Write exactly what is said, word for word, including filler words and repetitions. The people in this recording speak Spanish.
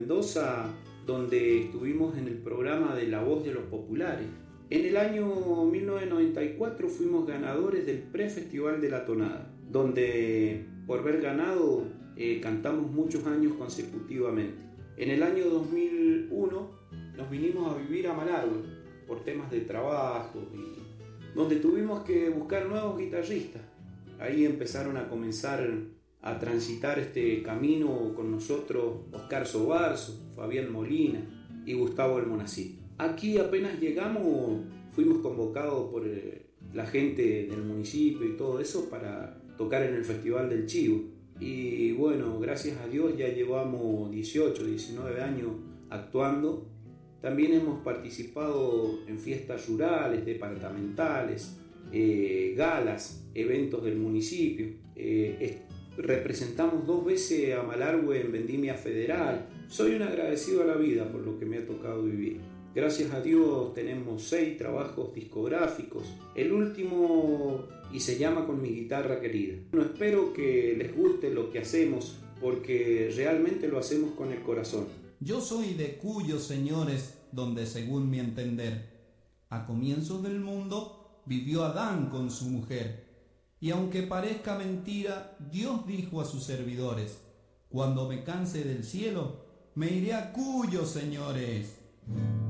Mendoza, donde estuvimos en el programa de La Voz de los Populares. En el año mil novecientos noventa y cuatro fuimos ganadores del Pre-Festival de la Tonada, donde por haber ganado eh, cantamos muchos años consecutivamente. En el año dos mil uno nos vinimos a vivir a Malargüe por temas de trabajo, y donde tuvimos que buscar nuevos guitarristas. Ahí empezaron a comenzar a transitar este camino con nosotros Oscar Sobarzo, Fabián Molina y Gustavo Almonacid. Aquí apenas llegamos, fuimos convocados por la gente del municipio y todo eso para tocar en el Festival del Chivo. Y bueno, gracias a Dios ya llevamos dieciocho, diecinueve años actuando. También hemos participado en fiestas rurales, departamentales, eh, galas, eventos del municipio. Eh, Representamos dos veces a Malargüe en Vendimia Federal. Soy un agradecido a la vida por lo que me ha tocado vivir. Gracias a Dios tenemos seis trabajos discográficos. El último y se llama Con mi guitarra querida. Bueno, espero que les guste lo que hacemos porque realmente lo hacemos con el corazón. Yo soy de Cuyo, señores, donde según mi entender, a comienzos del mundo vivió Adán con su mujer. Y aunque parezca mentira, Dios dijo a sus servidores: cuando me canse del cielo, me iré a Cuyo, señores.